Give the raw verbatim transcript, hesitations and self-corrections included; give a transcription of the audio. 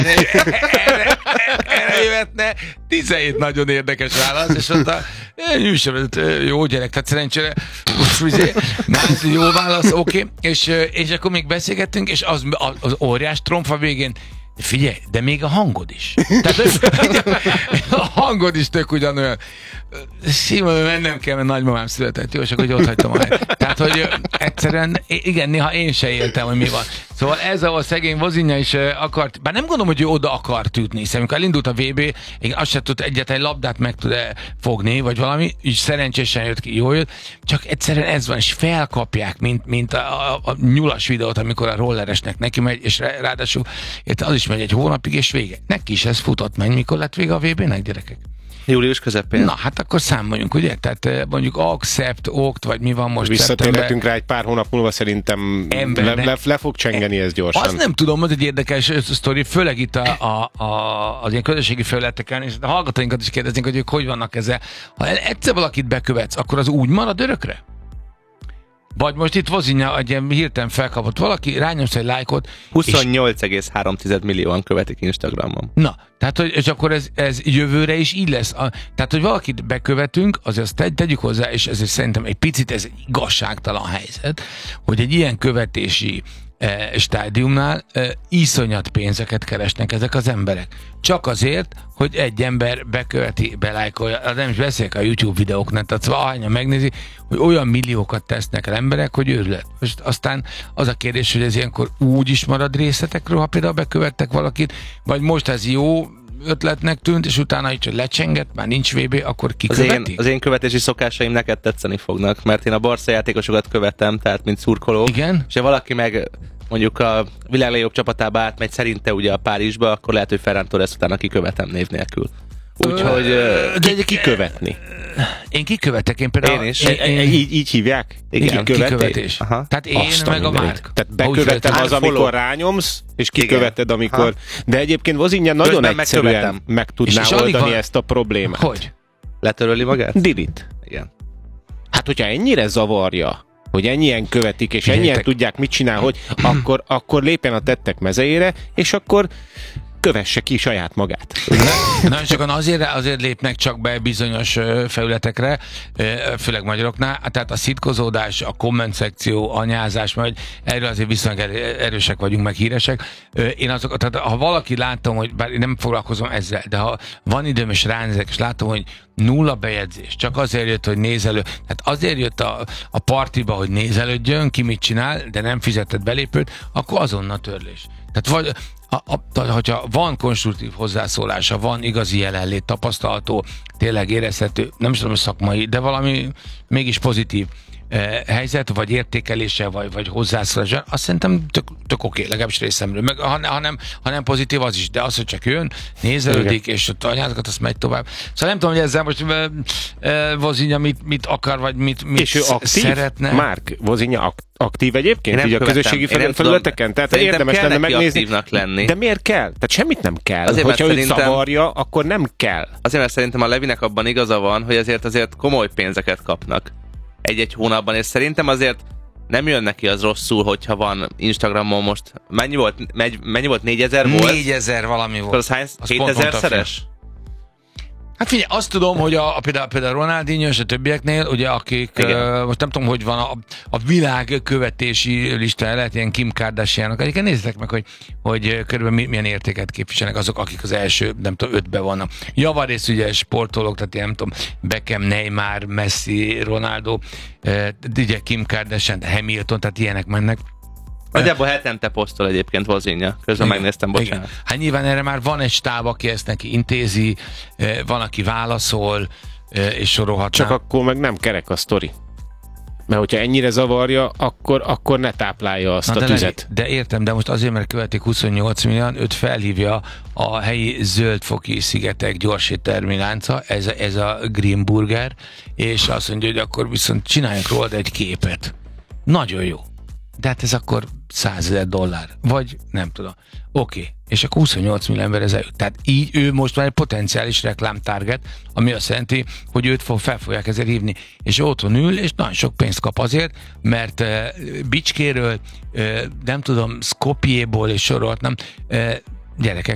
erre, erre jöhetne tizenhét nagyon érdekes válasz, és mondta, műsor, jó gyerek, tehát szerencsére na, jó válasz, oké, okay. és, és akkor még beszélgettünk, és az, az óriás tromfa végén, figyelj, de még a hangod is. Tehát a hangod is tök ugyanolyan. Simon, mennem kell, mert nagymamám született, jó, és akkor ott hagytam a helyet. Tehát, hogy egyszerűen, igen, néha én se éltem, hogy mi van. Szóval ez a szegény Vozinha is akart, bár nem gondolom, hogy ő oda akart ütni, hiszen amikor elindult a vé bé, én azt sem tudta egyáltalán egy labdát meg tud fogni, vagy valami, így szerencsésen jött ki, jól jött, csak egyszerűen ez van, és felkapják, mint, mint a, a, a nyulas videót, amikor a rolleresnek neki megy, és ráadásul az is megy egy hónapig, és vége. Neki is ez futott meg, mikor lett vége a vé bének, gyerekek? Július közepén. Na, hát akkor számoljunk, ugye? Tehát mondjuk accept, okt, vagy mi van most? Visszatérhetünk rá egy pár hónap múlva, szerintem Ember, le, le, le fog csengeni ez gyorsan. Azt nem tudom, az egy érdekes sztori, főleg itt a, a, a, az ilyen közösségi felületeken, és a hallgatóinkat is kérdeznénk, hogy ők hogy vannak ezzel. Ha egyszer valakit bekövetsz, akkor az úgy marad örökre? Vagy most itt Vozinha egy ilyen hirtelen felkapott valaki, rányomsz egy lájkot. huszonnyolc egész három millióan követik Instagramon. Na, tehát, hogy, és akkor ez, ez jövőre is így lesz. A, tehát, hogy valakit bekövetünk, azért tegy, tegyük hozzá, és ezért szerintem egy picit ez egy igazságtalan helyzet, hogy egy ilyen követési e, stádiumnál e, iszonyat pénzeket keresnek ezek az emberek. Csak azért, hogy egy ember beköveti, belájkolja, nem is beszélek a YouTube videóknál, tehát szóval ahányan megnézi, hogy olyan milliókat tesznek el emberek, hogy őrület. Most aztán az a kérdés, hogy ez ilyenkor úgy is marad részletekről, ha például bekövettek valakit, vagy most ez jó ötletnek tűnt, és utána így lecsengett, már nincs vé bé, akkor kiköveti? Az én, az én követési szokásaim neked tetszeni fognak, mert én a Barca játékosokat követem, tehát mint szurkoló. Igen? És ha valaki meg mondjuk a világ legjobb csapatába átmegy szerinte ugye a Párizsba, akkor lehet, hogy Ferran Torres utána kikövetem név nélkül. Úgyhogy de kikövetni. Én kikövetek, én például... Én is. Én, én, így, így hívják? Igen, kikövetés. Aha. Tehát én Azt meg a mindenit. Márk. Tehát beköveted az, amikor rányomsz, és kiköveted, amikor... Aha. De egyébként Vozinha nagyon Közben egyszerűen megkövetem. meg tudná és oldani van... ezt a problémát. Hogy? Letöröli magát? Delete. Igen. Hát, hogyha ennyire zavarja, hogy ennyien követik, és Figyeljetek. ennyien tudják, mit csinál, hogy akkor, akkor lépjen a tettek mezejére, és akkor kövesse ki saját magát. Na, csak azért, azért lépnek csak be bizonyos felületekre, főleg magyaroknál, tehát a szitkozódás, a komment szekció, anyázás, majd erről azért viszonylag erősek vagyunk, meg híresek. Én azok, tehát ha valaki látom, hogy bár én nem foglalkozom ezzel, de ha van időm és ránézek, és látom, hogy nulla bejegyzés, csak azért jött, hogy nézelő, tehát azért jött a, a partiba, hogy nézelődjön, ki mit csinál, de nem fizetett belépőt, akkor azonnal törlés. Tehát vagy A, a, hogyha van konstruktív hozzászólása, van igazi jelenlét, tapasztalható, tényleg érezhető, nem is tudom, szakmai, de valami mégis pozitív eh, helyzet, vagy értékelése, vagy, vagy hozzászólása, azt szerintem tök, tök oké, legalábbis részemről. Meg, ha, ha, nem, ha nem pozitív, az is, de az, hogy csak jön, nézelődik, és ott anyázokat, azt megy tovább. Szóval nem tudom, hogy ezzel most eh, eh, Vozinha mit, mit akar, vagy mit, mit és ő aktív? szeretne. Márk, Vozinha aktív. Aktív egyébként, így a közösségi felületeken? Tehát szerintem érdemes lenne megnézni. Lenni. De miért kell? Tehát semmit nem kell. Azért, hogyha őt szerintem... zavarja, akkor nem kell. Azért, mert szerintem a Levinek abban igaza van, hogy azért azért komoly pénzeket kapnak egy-egy hónapban, és szerintem azért nem jön neki az rosszul, hogyha van Instagramon most, mennyi volt, megy, mennyi volt, négyezer volt? négyezer valami volt. Akkor az hány? hétezer szeres? Hát figyelj, azt tudom, hogy a, a például, például Ronaldinho és a többieknél, ugye akik, uh, most nem tudom, hogy van a, a világ követési lista, lehet ilyen Kim Kardashianok, egyébként nézzétek meg, hogy, hogy körülbelül milyen értéket képviselnek azok, akik az első, nem tudom, ötbe vannak. Javarészt ugye sportolók, tehát ilyen, nem tudom, Beckham, Neymar, Messi, Ronaldo, uh, ugye Kim Kardashian, Hamilton, tehát ilyenek mennek. Nagyjából hetente posztol egyébként Vozinha. Közben igen, megnéztem, bocsánat. Igen. Hát nyilván erre már van egy stáb, aki ezt neki intézi, van, aki válaszol, és sorolhatnám. Csak akkor meg nem kerek a sztori. Mert hogyha ennyire zavarja, akkor, akkor ne táplálja azt Na, a de tüzet. Le, de értem, de most azért, mert követik huszonnyolc millióan, őt felhívja a helyi zöldfoki szigetek gyorséttermi lánca, ez, ez a Green Burger, és azt mondja, hogy akkor viszont csináljunk róla egy képet. Nagyon jó. De hát ez akkor százezer dollár, vagy nem tudom. Oké, okay. És akkor huszonnyolc millió ember ez eljut. Tehát így ő most már egy potenciális reklámtarget, ami azt jelenti, hogy őt fog, fel fogják ezért hívni. És otthon ül, és nagyon sok pénzt kap azért, mert uh, Bicskéről, uh, nem tudom, Skopjéból és sorolhatnám, uh, gyerekek,